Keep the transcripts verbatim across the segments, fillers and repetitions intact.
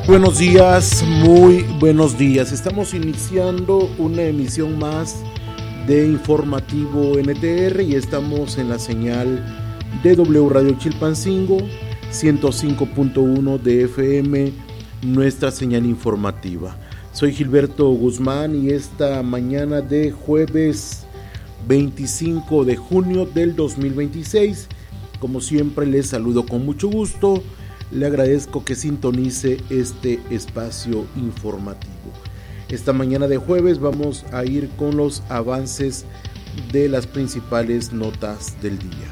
Buenos días, muy buenos días. Estamos iniciando una emisión más de Informativo N T R y estamos en la señal de W Radio Chilpancingo, ciento cinco punto uno de F M, nuestra señal informativa. Soy Gilberto Guzmán y esta mañana de jueves veinticinco de junio del dos mil veintiséis, como siempre les saludo con mucho gusto. Le agradezco que sintonice este espacio informativo. Esta mañana de jueves vamos a ir con los avances de las principales notas del día.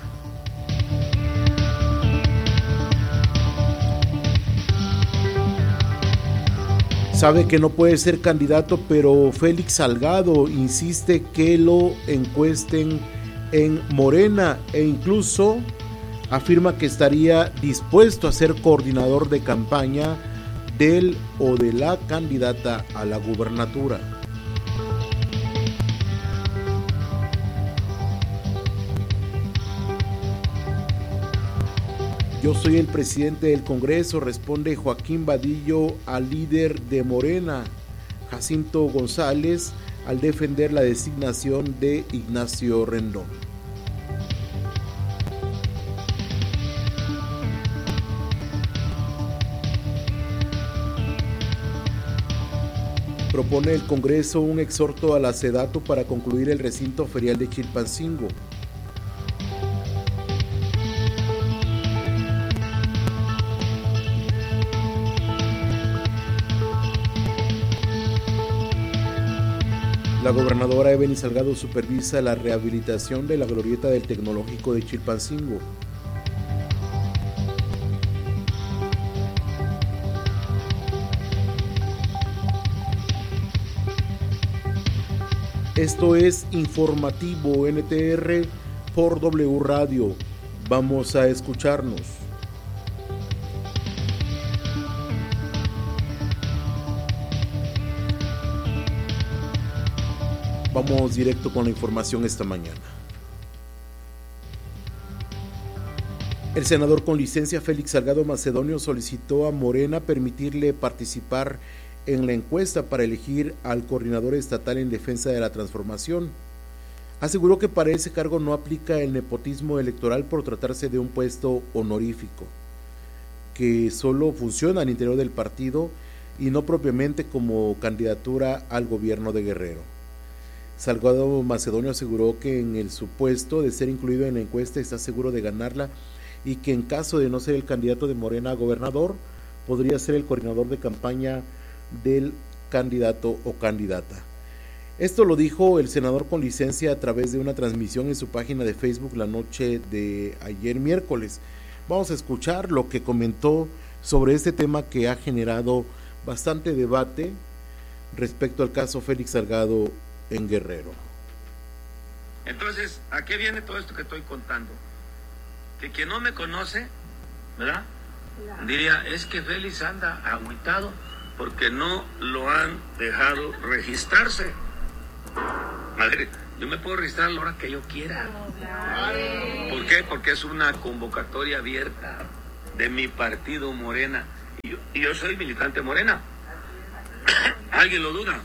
Sabe que no puede ser candidato, pero Félix Salgado insiste que lo encuesten en Morena e incluso afirma que estaría dispuesto a ser coordinador de campaña del o de la candidata a la gubernatura. Yo soy el presidente del Congreso, responde Joaquín Vadillo al líder de Morena, Jacinto González, al defender la designación de Ignacio Rendón. Propone el Congreso un exhorto a la SEDATU para concluir el recinto ferial de Chilpancingo. La gobernadora Evelyn Salgado supervisa la rehabilitación de la glorieta del Tecnológico de Chilpancingo. Esto es Informativo N T R por W Radio. Vamos a escucharnos. Vamos directo con la información esta mañana. El senador con licencia Félix Salgado Macedonio solicitó a Morena permitirle participar en la encuesta para elegir al coordinador estatal en defensa de la transformación. Aseguró que para ese cargo no aplica el nepotismo electoral por tratarse de un puesto honorífico, que solo funciona al interior del partido y no propiamente como candidatura al gobierno de Guerrero. Salgado Macedonio aseguró que en el supuesto de ser incluido en la encuesta está seguro de ganarla y que en caso de no ser el candidato de Morena a gobernador, podría ser el coordinador de campaña del candidato o candidata. Esto lo dijo el senador con licencia a través de una transmisión en su página de Facebook la noche de ayer miércoles. Vamos a escuchar lo que comentó sobre este tema que ha generado bastante debate respecto al caso Félix Salgado en Guerrero. Entonces, ¿a qué viene todo esto que estoy contando? Que quien no me conoce, ¿verdad? Diría, es que Félix anda agüitado porque no lo han dejado registrarse. Madre, yo me puedo registrar a la hora que yo quiera. ¿Por qué? Porque es una convocatoria abierta de mi partido Morena. Y yo, y yo soy militante Morena. ¿Alguien lo duda?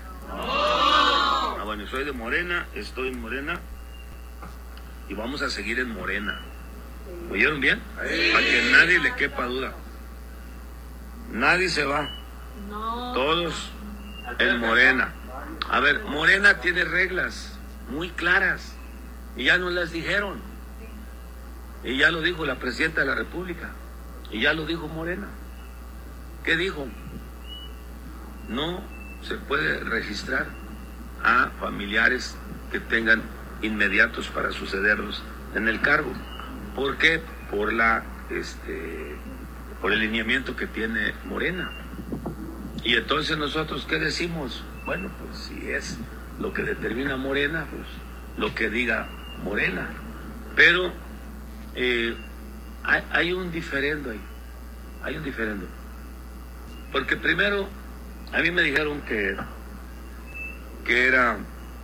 Ah, bueno, soy de Morena, estoy en Morena y vamos a seguir en Morena. ¿Oyeron bien? Para que nadie le quepa duda. Nadie se va. No. Todos en Morena. A ver, Morena tiene reglas muy claras y ya nos las dijeron. Y ya lo dijo la presidenta de la República. Y ya lo dijo Morena. ¿Qué dijo? No se puede registrar a familiares que tengan inmediatos para sucederlos en el cargo. ¿Por qué? Por la este por el lineamiento que tiene Morena. Y entonces nosotros, ¿qué decimos? Bueno, pues si es lo que determina Morena, pues lo que diga Morena. Pero eh, hay, hay un diferendo ahí, hay un diferendo. Porque primero, a mí me dijeron que, que era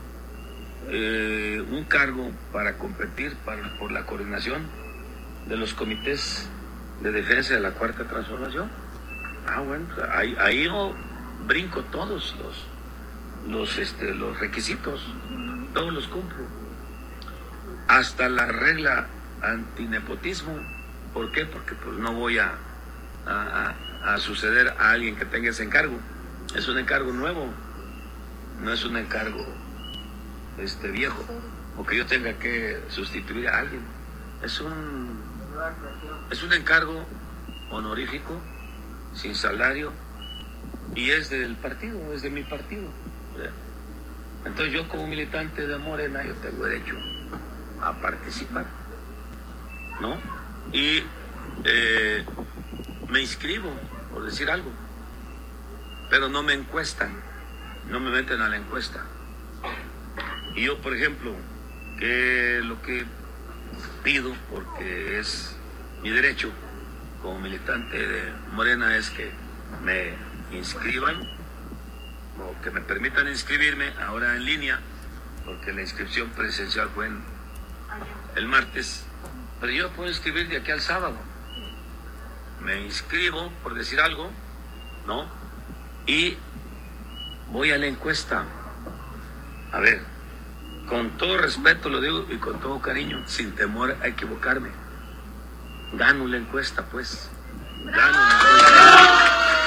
eh, un cargo para competir para, por la coordinación de los comités de defensa de la Cuarta Transformación. Ah, bueno, ahí, ahí yo brinco todos los, los, este, los requisitos, todos los cumplo. Hasta la regla antinepotismo. ¿Por qué? Porque pues no voy a, a, a suceder a alguien que tenga ese encargo. Es un encargo nuevo, no es un encargo este, viejo, o que yo tenga que sustituir a alguien. Es un, es un encargo honorífico, sin salario, y es del partido, es de mi partido. Entonces yo como militante de Morena, yo tengo derecho a participar, ¿no? Y eh, me inscribo, por decir algo, pero no me encuestan, no me meten a la encuesta. Y yo, por ejemplo, que lo que pido, porque es mi derecho como militante de Morena, es que me inscriban o que me permitan inscribirme ahora en línea, porque la inscripción presencial fue en el martes, pero yo puedo inscribir de aquí al sábado. Me inscribo, por decir algo, ¿no? Y voy a la encuesta. A ver, con todo respeto lo digo y con todo cariño, sin temor a equivocarme. Gano la encuesta, pues. Gano la encuesta.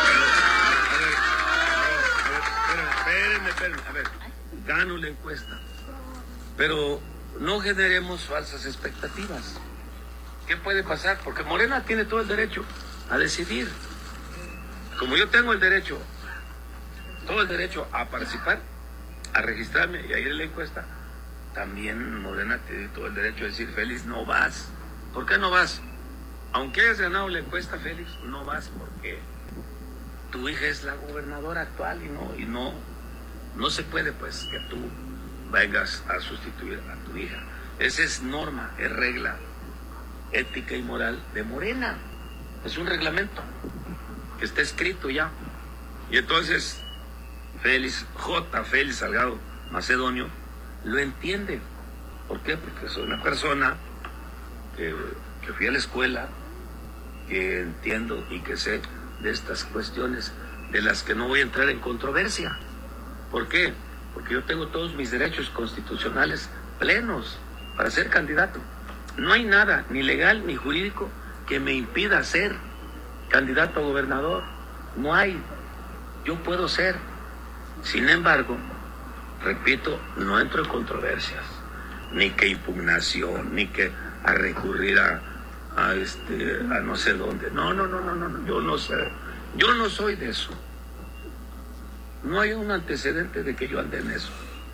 Espérenme, espérenme, a ver. Gano la encuesta. Pero no generemos falsas expectativas. ¿Qué puede pasar? Porque Morena tiene todo el derecho a decidir. Como yo tengo el derecho, todo el derecho a participar, a registrarme y a ir a la encuesta, también Morena tiene todo el derecho a decir, Félix, no vas. ¿Por qué no vas? Aunque hayas ganado la encuesta, Félix, no vas porque tu hija es la gobernadora actual y no, y no, no se puede pues que tú vengas a sustituir a tu hija. Esa es norma, es regla ética y moral de Morena. Es un reglamento que está escrito ya. Y entonces Félix, J. Félix Salgado Macedonio, lo entiende. ¿Por qué? Porque soy una persona que, que fui a la escuela, que entiendo y que sé de estas cuestiones de las que no voy a entrar en controversia. ¿Por qué? Porque yo tengo todos mis derechos constitucionales plenos para ser candidato. No hay nada, ni legal ni jurídico, que me impida ser candidato a gobernador. No hay. Yo puedo ser. Sin embargo, repito, no entro en controversias, ni que impugnación, ni que a recurrir a, a este, a no sé dónde. No, no, no, no, no, yo no sé. Yo no soy de eso. No hay un antecedente de que yo ande en eso.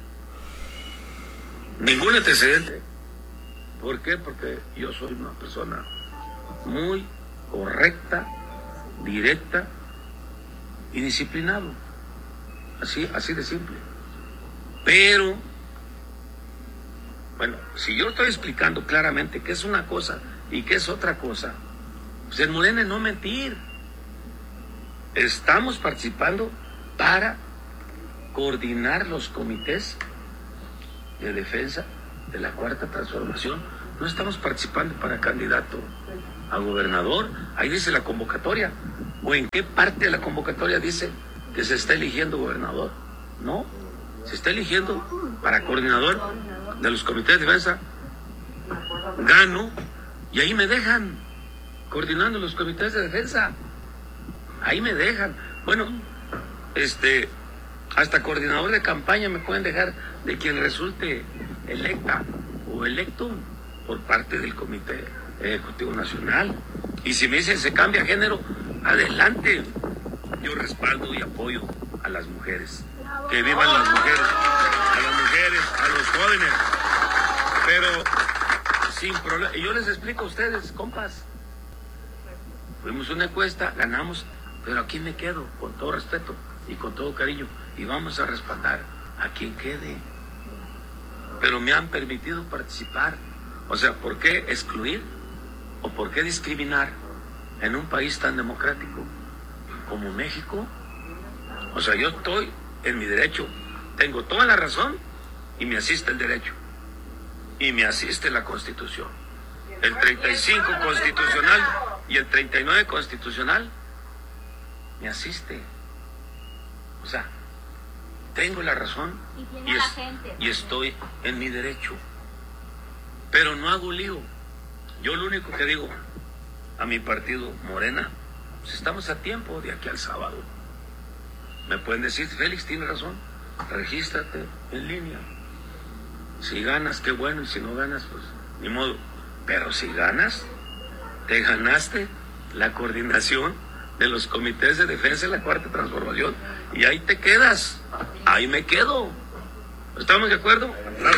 Ningún antecedente. ¿Por qué? Porque yo soy una persona muy correcta, directa y disciplinado. Así, así de simple. Pero, bueno, si yo estoy explicando claramente qué es una cosa y qué es otra cosa, pues en Morena no mentir. Estamos participando para coordinar los comités de defensa de la Cuarta Transformación. No estamos participando para candidato a gobernador. Ahí dice la convocatoria. ¿O en qué parte de la convocatoria dice que se está eligiendo gobernador? No, se está eligiendo para coordinador de los comités de defensa. Gano y ahí me dejan coordinando los comités de defensa. Ahí me dejan. Bueno, este, hasta coordinador de campaña me pueden dejar de quien resulte electa o electo por parte del Comité Ejecutivo Nacional. Y si me dicen se cambia género, adelante. Yo respaldo y apoyo a las mujeres. Que vivan las mujeres, a las mujeres, a los jóvenes. Pero sin problema. Y yo les explico a ustedes, compas. Fuimos una encuesta, ganamos, pero aquí me quedo, con todo respeto y con todo cariño. Y vamos a respaldar a quien quede. Pero me han permitido participar. O sea, ¿por qué excluir o por qué discriminar en un país tan democrático como México? O sea, yo estoy en mi derecho, tengo toda la razón y me asiste el derecho y me asiste la Constitución. El treinta y cinco constitucional y el treinta y nueve constitucional me asiste. O sea, tengo la razón y, y, es, gente, y estoy en mi derecho. Pero no hago lío. Yo lo único que digo a mi partido Morena, pues estamos a tiempo de aquí al sábado. Me pueden decir, Félix tiene razón, regístrate en línea. Si ganas, qué bueno, y si no ganas, pues ni modo. Pero si ganas, te ganaste la coordinación de los comités de defensa de la Cuarta Transformación y ahí te quedas, ahí me quedo. ¿Estamos de acuerdo?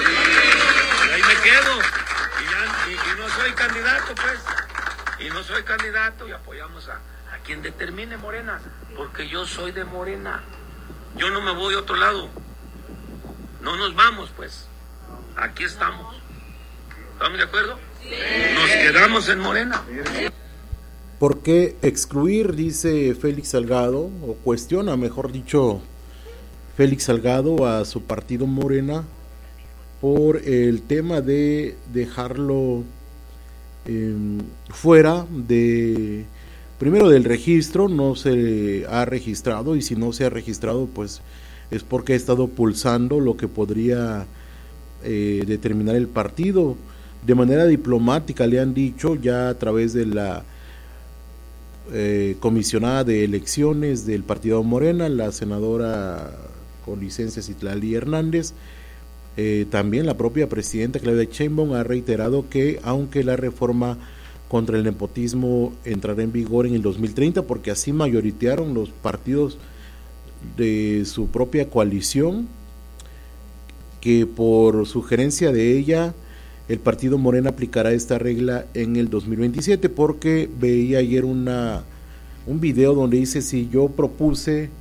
Y ahí me quedo y, ya, y, y no soy candidato, pues, y no soy candidato y apoyamos a, a quien determine Morena, porque yo soy de Morena, yo no me voy a otro lado, no nos vamos, pues, aquí estamos. ¿Estamos de acuerdo? Sí. Nos quedamos en Morena. ¿Por qué excluir, dice Félix Salgado, o cuestiona, mejor dicho, Félix Salgado a su partido Morena por el tema de dejarlo eh, fuera de, primero del registro? No se ha registrado, y si no se ha registrado, pues es porque ha estado pulsando lo que podría eh, determinar el partido. De manera diplomática le han dicho ya a través de la eh, comisionada de elecciones del partido Morena, la senadora con licencia Citlali Hernández, eh, también la propia presidenta Claudia Sheinbaum ha reiterado que aunque la reforma contra el nepotismo entrará en vigor en el dos mil treinta, porque así mayoritearon los partidos de su propia coalición, que por sugerencia de ella el partido Morena aplicará esta regla en el dos mil veintisiete, porque veía ayer una un video donde dice, si yo propuse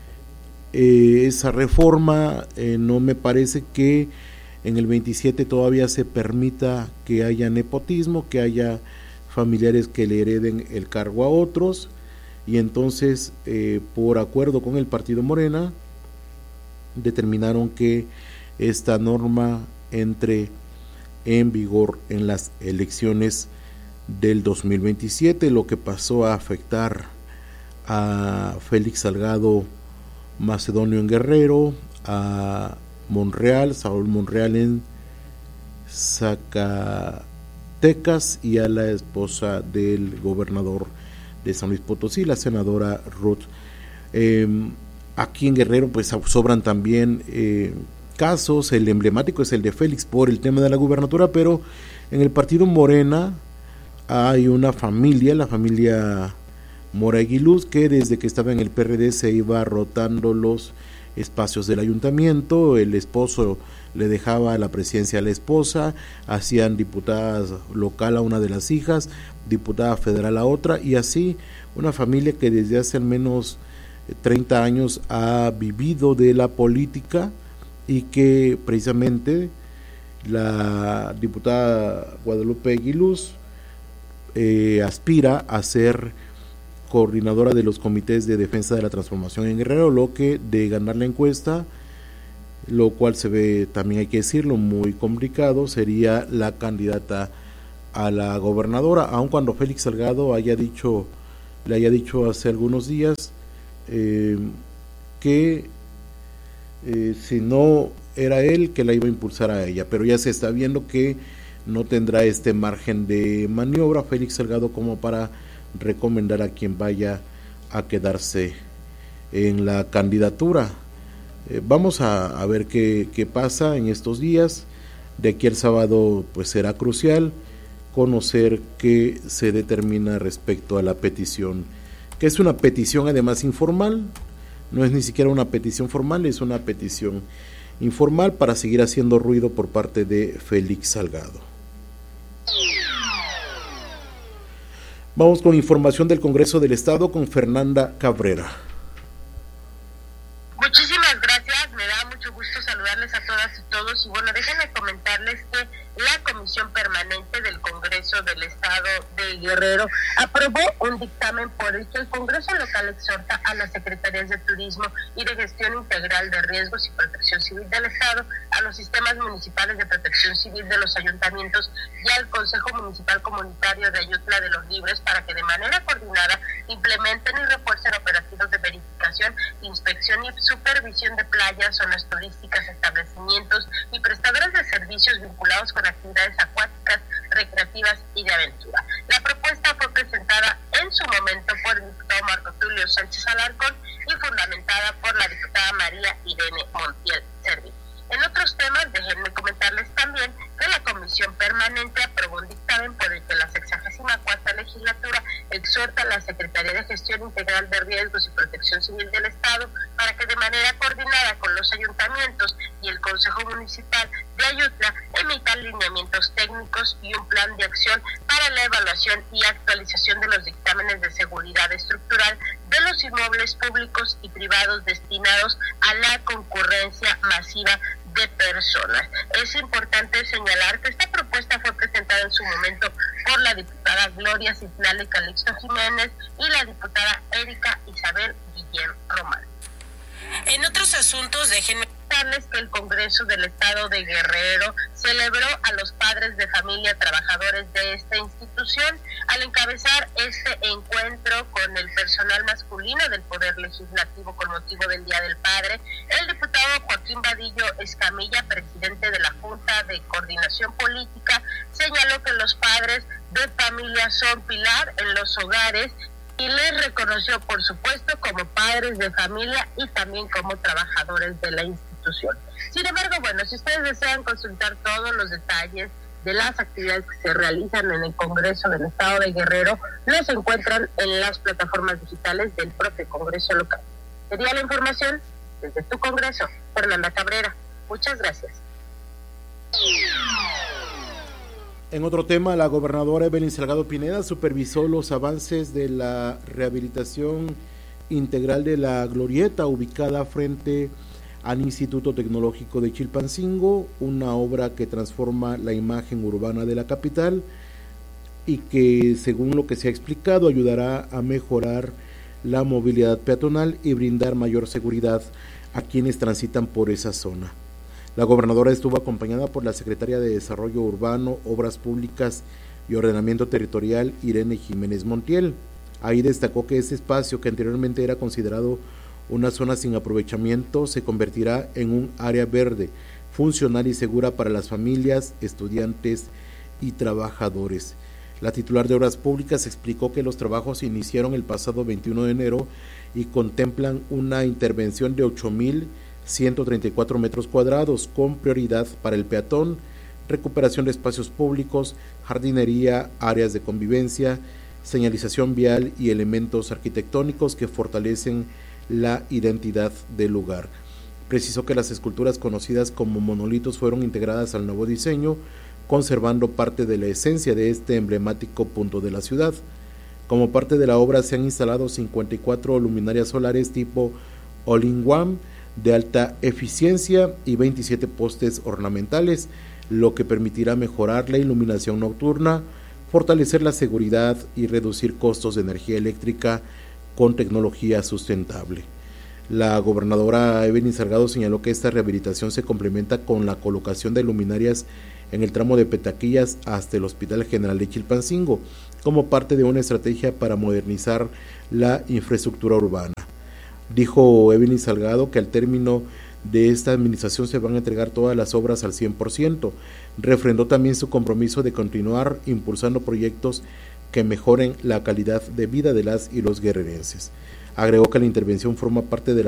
eh, esa reforma, eh, no me parece que en el veintisiete todavía se permita que haya nepotismo, que haya familiares que le hereden el cargo a otros, y entonces eh, por acuerdo con el partido Morena determinaron que esta norma entre en vigor en las elecciones del dos mil veintisiete, lo que pasó a afectar a Félix Salgado Macedonio en Guerrero, a Monreal, Saúl Monreal en Zacatecas, y a la esposa del gobernador de San Luis Potosí, la senadora Ruth. Eh, aquí en Guerrero pues sobran también eh, casos. El emblemático es el de Félix por el tema de la gubernatura, pero en el partido Morena hay una familia, la familia Mora Aguiluz, que desde que estaba en el P R D se iba rotando los espacios del ayuntamiento. El esposo le dejaba la presidencia a la esposa, hacían diputada local a una de las hijas, diputada federal a otra, y así una familia que desde hace al menos treinta años ha vivido de la política, y que precisamente la diputada Guadalupe Aguiluz eh, aspira a ser coordinadora de los comités de defensa de la transformación en Guerrero, lo que de ganar la encuesta, lo cual se ve, también hay que decirlo, muy complicado, sería la candidata a la gobernadora, aun cuando Félix Salgado haya dicho, le haya dicho hace algunos días eh, que Eh, si no era él, que la iba a impulsar a ella, pero ya se está viendo que no tendrá este margen de maniobra Félix Salgado como para recomendar a quien vaya a quedarse en la candidatura. Eh, vamos a, a ver qué, qué pasa en estos días. De aquí al sábado pues será crucial conocer qué se determina respecto a la petición, que es una petición además informal. No es ni siquiera una petición formal, es una petición informal para seguir haciendo ruido por parte de Félix Salgado. Vamos con información del Congreso del Estado con Fernanda Cabrera. Muchísimas gracias, me da mucho gusto saludarles a todas y todos, y bueno, déjenme comentarles que la Comisión Permanente del Congreso del Estado de Guerrero aprobó un dictamen por el que el Congreso local exhorta a las Secretarías de Turismo y de Gestión Integral de Riesgos y Protección Civil del Estado, a los sistemas municipales de protección civil de los ayuntamientos y al Consejo Municipal Comunitario de Ayutla de los Libres para que de manera coordinada implementen y refuercen operativos sentidos de verificación, inspección y supervisión de playas, zonas turísticas, establecimientos y prestadores de servicios vinculados con actividades acuáticas, recreativas y de aventura. La propuesta fue presentada en su momento por el diputado Marco Tulio Sánchez Alarcón y fundamentada por la diputada María Irene Montiel Servín. En otros temas, déjenme comentarles también que la Comisión Permanente aprobó un dictamen por el que la sexagésima cuarta legislatura exhorta a la Secretaría de Gestión Integral de Riesgos y Protección Civil del Estado para que de manera coordinada con los ayuntamientos y el Consejo Municipal de Ayutla emitan lineamientos técnicos y un plan de acción para la evaluación y actualización de los dictámenes de seguridad estructural de los inmuebles públicos y privados destinados a la concurrencia masiva de personas. Es importante señalar que esta propuesta fue presentada en su momento por la diputada Gloria Citlali Calixto Jiménez y la diputada Erika Isabel Guillén Román. En otros asuntos, déjenme contarles que el Congreso del Estado de Guerrero celebró a los padres de familia trabajadores de esta institución al encabezar este encuentro con el personal masculino del Poder Legislativo con motivo del Día del Padre. El diputado Joaquín Vadillo Escamilla, presidente de la Junta de Coordinación Política, señaló que los padres de familia son pilar en los hogares y les reconoció, por supuesto, como padres de familia y también como trabajadores de la institución. Sin embargo, bueno, si ustedes desean consultar todos los detalles de las actividades que se realizan en el Congreso del Estado de Guerrero, los encuentran en las plataformas digitales del propio Congreso local. Sería la información desde tu Congreso, Fernanda Cabrera. Muchas gracias. En otro tema, la gobernadora Evelyn Salgado Pineda supervisó los avances de la rehabilitación integral de la glorieta ubicada frente al Instituto Tecnológico de Chilpancingo, una obra que transforma la imagen urbana de la capital y que, según lo que se ha explicado, ayudará a mejorar la movilidad peatonal y brindar mayor seguridad a quienes transitan por esa zona. La gobernadora estuvo acompañada por la secretaria de Desarrollo Urbano, Obras Públicas y Ordenamiento Territorial, Irene Jiménez Montiel. Ahí destacó que ese espacio, que anteriormente era considerado una zona sin aprovechamiento, se convertirá en un área verde, funcional y segura para las familias, estudiantes y trabajadores. La titular de Obras Públicas explicó que los trabajos iniciaron el pasado veintiuno de enero y contemplan una intervención de ocho mil ciento treinta y cuatro metros cuadrados, con prioridad para el peatón, recuperación de espacios públicos, jardinería, áreas de convivencia, señalización vial y elementos arquitectónicos que fortalecen la identidad del lugar. Precisó que las esculturas conocidas como monolitos fueron integradas al nuevo diseño, conservando parte de la esencia de este emblemático punto de la ciudad. Como parte de la obra se han instalado cincuenta y cuatro luminarias solares tipo all-in-one de alta eficiencia y veintisiete postes ornamentales, lo que permitirá mejorar la iluminación nocturna, fortalecer la seguridad y reducir costos de energía eléctrica con tecnología sustentable. La gobernadora Evelyn Salgado señaló que esta rehabilitación se complementa con la colocación de luminarias en el tramo de Petaquillas hasta el Hospital General de Chilpancingo, como parte de una estrategia para modernizar la infraestructura urbana. Dijo Evelyn Salgado que al término de esta administración se van a entregar todas las obras al cien por ciento. Refrendó también su compromiso de continuar impulsando proyectos que mejoren la calidad de vida de las y los guerrerenses. Agregó que la intervención forma parte de la